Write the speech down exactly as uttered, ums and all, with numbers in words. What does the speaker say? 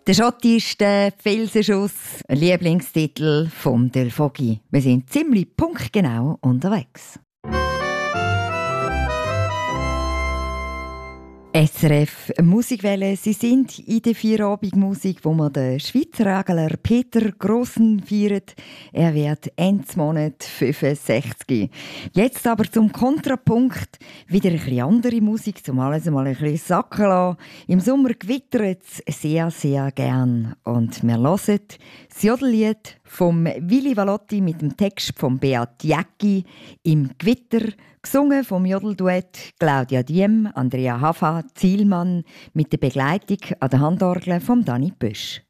Der schottische Felsenschuss, ein Lieblingstitel von Del Foggi. Wir sind ziemlich punktgenau unterwegs. S R F Musikwelle, Sie sind in der Feierabendmusik, wo man den Schweizer Agler Peter Grossen feiert. Er wird Ende Monat fünfundsechzig. Jetzt aber zum Kontrapunkt wieder ein bisschen andere Musik, zum alles mal ein bisschen sacken lassen. Im Sommer gewittert es sehr, sehr gern. Und wir hören das Jodellied vom Willy Valotti mit dem Text von Beat Jäcki «Im Gewitter», gesungen vom Jodelduett Claudia Diem, Andrea Hafa, Zielmann mit der Begleitung an der Handorgel von Dani Bösch.